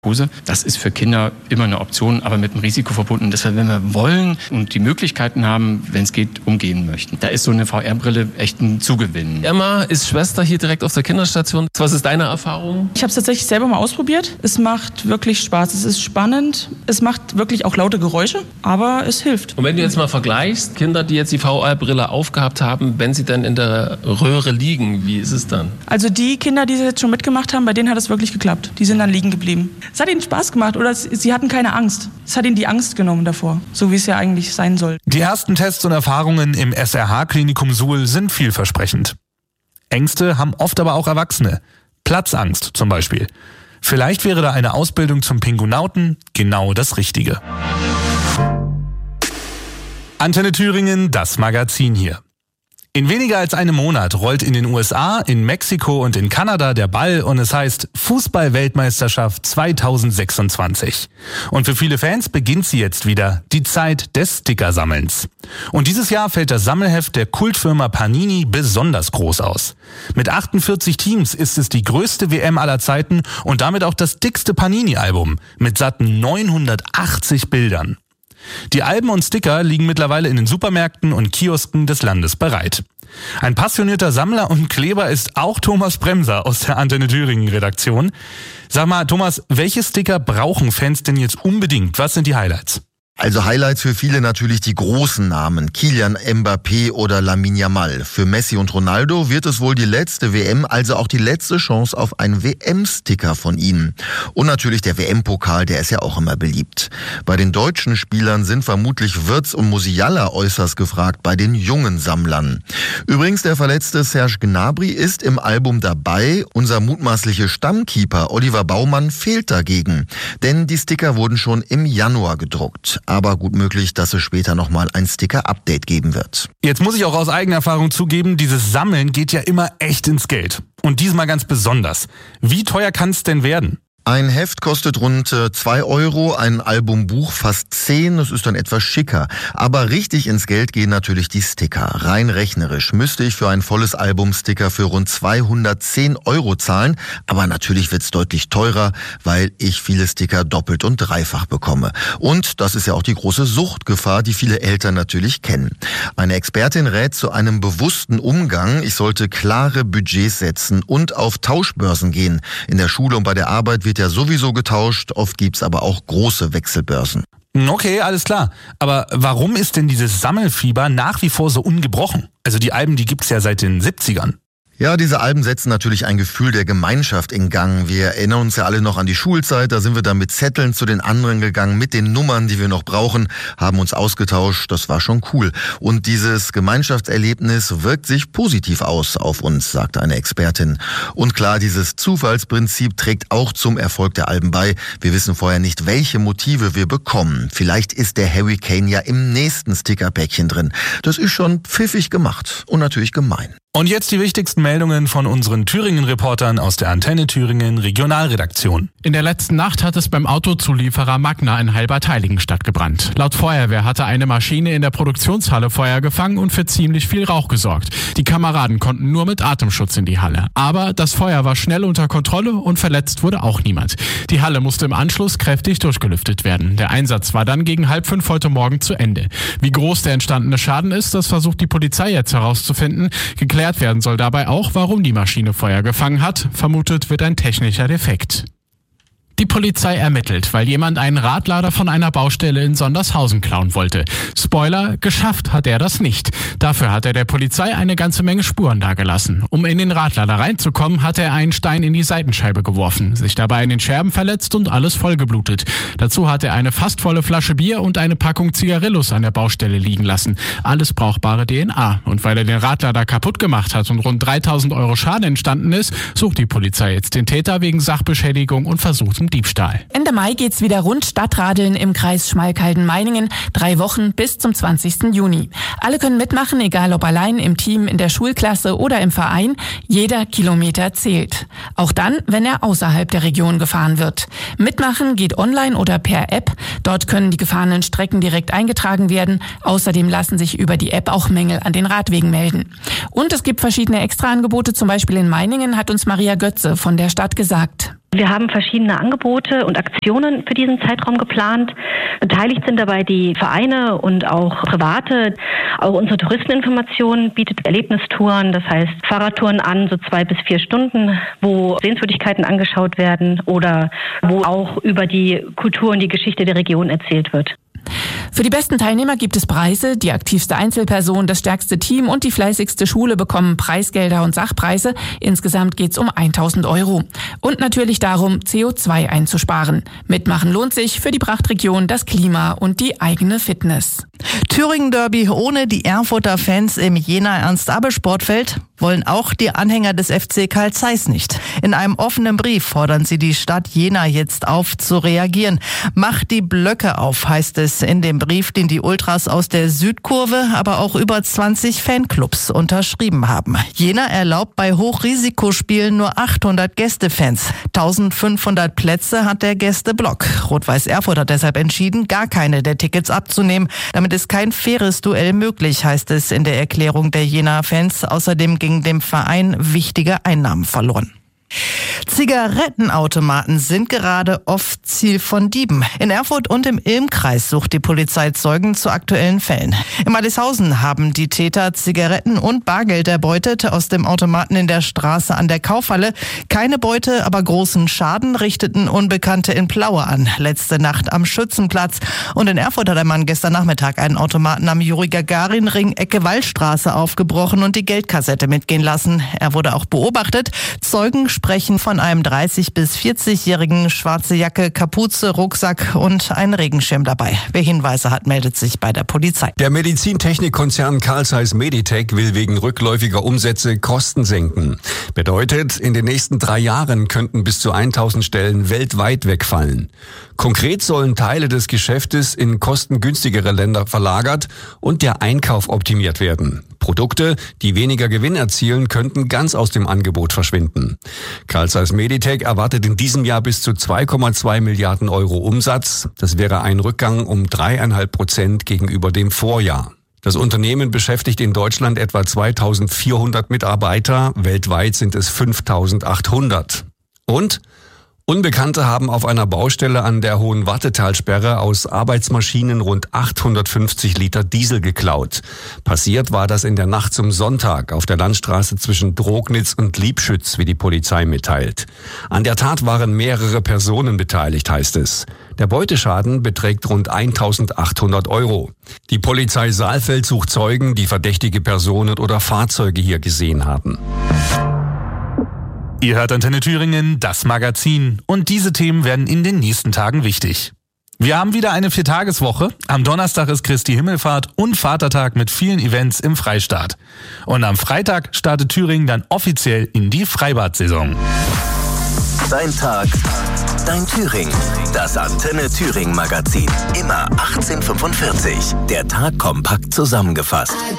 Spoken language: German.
Das ist für Kinder immer eine Option, aber mit einem Risiko verbunden. Deshalb, wenn wir wollen und die Möglichkeiten haben, wenn es geht, umgehen möchten. Da ist so eine VR-Brille echt ein Zugewinn. Emma ist Schwester hier direkt auf der Kinderstation. Was ist deine Erfahrung? Ich habe es tatsächlich selber mal ausprobiert. Es macht wirklich Spaß. Es ist spannend. Es macht wirklich auch laute Geräusche, aber es hilft. Und wenn du jetzt mal vergleichst, Kinder, die jetzt die VR-Brille aufgehabt haben, wenn sie dann in der Röhre liegen, wie ist es dann? Also die Kinder, die jetzt schon mitgemacht haben, bei denen hat es wirklich geklappt. Die sind dann liegen geblieben. Es hat ihnen Spaß gemacht oder sie hatten keine Angst. Es hat ihnen die Angst genommen davor, so wie es ja eigentlich sein soll. Die ersten Tests und Erfahrungen im SRH-Klinikum Suhl sind vielversprechend. Ängste haben oft aber auch Erwachsene. Platzangst zum Beispiel. Vielleicht wäre da eine Ausbildung zum Pingunauten genau das Richtige. Antenne Thüringen, das Magazin hier. In weniger als einem Monat rollt in den USA, in Mexiko und in Kanada der Ball und es heißt Fußball-Weltmeisterschaft 2026. Und für viele Fans beginnt sie jetzt wieder, die Zeit des Stickersammelns. Und dieses Jahr fällt das Sammelheft der Kultfirma Panini besonders groß aus. Mit 48 Teams ist es die größte WM aller Zeiten und damit auch das dickste Panini-Album mit satten 980 Bildern. Die Alben und Sticker liegen mittlerweile in den Supermärkten und Kiosken des Landes bereit. Ein passionierter Sammler und Kleber ist auch Thomas Bremser aus der Antenne Thüringen Redaktion. Sag mal, Thomas, welche Sticker brauchen Fans denn jetzt unbedingt? Was sind die Highlights? Also Highlights für viele natürlich die großen Namen, Kylian Mbappé oder Lamine Yamal. Für Messi und Ronaldo wird es wohl die letzte WM, also auch die letzte Chance auf einen WM-Sticker von ihnen. Und natürlich der WM-Pokal, der ist ja auch immer beliebt. Bei den deutschen Spielern sind vermutlich Wirtz und Musiala äußerst gefragt, bei den jungen Sammlern. Übrigens, der verletzte Serge Gnabry ist im Album dabei. Unser mutmaßlicher Stammkeeper Oliver Baumann fehlt dagegen. Denn die Sticker wurden schon im Januar gedruckt. Aber gut möglich, dass es später nochmal ein Sticker-Update geben wird. Jetzt muss ich auch aus eigener Erfahrung zugeben, dieses Sammeln geht ja immer echt ins Geld. Und diesmal ganz besonders. Wie teuer kann es denn werden? Ein Heft kostet rund 2 €, ein Albumbuch fast 10, das ist dann etwas schicker. Aber richtig ins Geld gehen natürlich die Sticker. Rein rechnerisch müsste ich für ein volles Album Sticker für rund 210 € zahlen. Aber natürlich wird's deutlich teurer, weil ich viele Sticker doppelt und dreifach bekomme. Und das ist ja auch die große Suchtgefahr, die viele Eltern natürlich kennen. Eine Expertin rät zu einem bewussten Umgang. Ich sollte klare Budgets setzen und auf Tauschbörsen gehen. In der Schule und bei der Arbeit wird ja sowieso getauscht, oft gibt's aber auch große Wechselbörsen. Okay, alles klar. Aber warum ist denn dieses Sammelfieber nach wie vor so ungebrochen? Also die Alben, die gibt's ja seit den 70ern. Ja, diese Alben setzen natürlich ein Gefühl der Gemeinschaft in Gang. Wir erinnern uns ja alle noch an die Schulzeit, da sind wir dann mit Zetteln zu den anderen gegangen, mit den Nummern, die wir noch brauchen, haben uns ausgetauscht, das war schon cool. Und dieses Gemeinschaftserlebnis wirkt sich positiv aus auf uns, sagte eine Expertin. Und klar, dieses Zufallsprinzip trägt auch zum Erfolg der Alben bei. Wir wissen vorher nicht, welche Motive wir bekommen. Vielleicht ist der Harry Kane ja im nächsten Stickerpäckchen drin. Das ist schon pfiffig gemacht und natürlich gemein. Und jetzt die wichtigsten Meldungen von unseren Thüringen-Reportern aus der Antenne Thüringen Regionalredaktion. In der letzten Nacht hat es beim Autozulieferer Magna in Heilbad-Heiligenstadt gebrannt. Laut Feuerwehr hatte eine Maschine in der Produktionshalle Feuer gefangen und für ziemlich viel Rauch gesorgt. Die Kameraden konnten nur mit Atemschutz in die Halle. Aber das Feuer war schnell unter Kontrolle und verletzt wurde auch niemand. Die Halle musste im Anschluss kräftig durchgelüftet werden. Der Einsatz war dann gegen 4:30 heute Morgen zu Ende. Wie groß der entstandene Schaden ist, das versucht die Polizei jetzt herauszufinden. Geklärt werden soll dabei auch, warum die Maschine Feuer gefangen hat. Vermutet wird ein technischer Defekt. Die Polizei ermittelt, weil jemand einen Radlader von einer Baustelle in Sondershausen klauen wollte. Spoiler, geschafft hat er das nicht. Dafür hat er der Polizei eine ganze Menge Spuren dagelassen. Um in den Radlader reinzukommen, hat er einen Stein in die Seitenscheibe geworfen, sich dabei in den Scherben verletzt und alles vollgeblutet. Dazu hat er eine fast volle Flasche Bier und eine Packung Zigarillos an der Baustelle liegen lassen. Alles brauchbare DNA. Und weil er den Radlader kaputt gemacht hat und rund 3.000 € Schaden entstanden ist, sucht die Polizei jetzt den Täter wegen Sachbeschädigung und versuchtem Diebstahl. Ende Mai geht's wieder rund Stadtradeln im Kreis Schmalkalden-Meiningen. 3 Wochen bis zum 20. Juni. Alle können mitmachen, egal ob allein, im Team, in der Schulklasse oder im Verein. Jeder Kilometer zählt. Auch dann, wenn er außerhalb der Region gefahren wird. Mitmachen geht online oder per App. Dort können die gefahrenen Strecken direkt eingetragen werden. Außerdem lassen sich über die App auch Mängel an den Radwegen melden. Und es gibt verschiedene Extraangebote. Zum Beispiel in Meiningen hat uns Maria Götze von der Stadt gesagt. Wir haben verschiedene Angebote und Aktionen für diesen Zeitraum geplant. Beteiligt sind dabei die Vereine und auch Private. Auch unsere Touristeninformation bietet Erlebnistouren, das heißt Fahrradtouren an, so 2 bis 4 Stunden, wo Sehenswürdigkeiten angeschaut werden oder wo auch über die Kultur und die Geschichte der Region erzählt wird. Für die besten Teilnehmer gibt es Preise. Die aktivste Einzelperson, das stärkste Team und die fleißigste Schule bekommen Preisgelder und Sachpreise. Insgesamt geht es um 1.000 €. Und natürlich darum, CO2 einzusparen. Mitmachen lohnt sich für die Prachtregion, das Klima und die eigene Fitness. Thüringen-Derby ohne die Erfurter Fans im Jena-Ernst-Abbe-Sportfeld wollen auch die Anhänger des FC Carl Zeiss nicht. In einem offenen Brief fordern sie die Stadt Jena jetzt auf, zu reagieren. Macht die Blöcke auf, heißt es in dem Brief, den die Ultras aus der Südkurve, aber auch über 20 Fanclubs unterschrieben haben. Jena erlaubt bei Hochrisikospielen nur 800 Gästefans. 1500 Plätze hat der Gästeblock. Rot-Weiß Erfurt hat deshalb entschieden, gar keine der Tickets abzunehmen. Damit ist kein faires Duell möglich, heißt es in der Erklärung der Jena-Fans. Außerdem gingen dem Verein wichtige Einnahmen verloren. Zigarettenautomaten sind gerade oft Ziel von Dieben. In Erfurt und im Ilm-Kreis sucht die Polizei Zeugen zu aktuellen Fällen. In Madishausen haben die Täter Zigaretten und Bargeld erbeutet aus dem Automaten in der Straße an der Kaufhalle. Keine Beute, aber großen Schaden richteten Unbekannte in Plaue an. Letzte Nacht am Schützenplatz. Und in Erfurt hat ein Mann gestern Nachmittag einen Automaten am Juri-Gagarin-Ring Ecke Wallstraße aufgebrochen und die Geldkassette mitgehen lassen. Er wurde auch beobachtet. Zeugen sprechen von einem 30- bis 40-jährigen, schwarze Jacke, Kapuze, Rucksack und einen Regenschirm dabei. Wer Hinweise hat, meldet sich bei der Polizei. Der Medizintechnikkonzern Carl Zeiss Meditech will wegen rückläufiger Umsätze Kosten senken. Bedeutet, in den nächsten 3 Jahren könnten bis zu 1000 Stellen weltweit wegfallen. Konkret sollen Teile des Geschäftes in kostengünstigere Länder verlagert und der Einkauf optimiert werden. Produkte, die weniger Gewinn erzielen, könnten ganz aus dem Angebot verschwinden. Carl Zeiss Meditech erwartet in diesem Jahr bis zu 2,2 Milliarden € Umsatz. Das wäre ein Rückgang um 3,5% gegenüber dem Vorjahr. Das Unternehmen beschäftigt in Deutschland etwa 2400 Mitarbeiter, weltweit sind es 5800. Und Unbekannte haben auf einer Baustelle an der Hohen Wartetalsperre aus Arbeitsmaschinen rund 850 Liter Diesel geklaut. Passiert war das in der Nacht zum Sonntag auf der Landstraße zwischen Drognitz und Liebschütz, wie die Polizei mitteilt. An der Tat waren mehrere Personen beteiligt, heißt es. Der Beuteschaden beträgt rund 1.800 €. Die Polizei Saalfeld sucht Zeugen, die verdächtige Personen oder Fahrzeuge hier gesehen haben. Ihr hört Antenne Thüringen, das Magazin. Und diese Themen werden in den nächsten Tagen wichtig. Wir haben wieder eine 4-Tageswoche. Am Donnerstag ist Christi Himmelfahrt und Vatertag mit vielen Events im Freistaat. Und am Freitag startet Thüringen dann offiziell in die Freibad-Saison. Dein Tag, dein Thüringen. Das Antenne Thüringen Magazin. Immer 18:45. Der Tag kompakt zusammengefasst.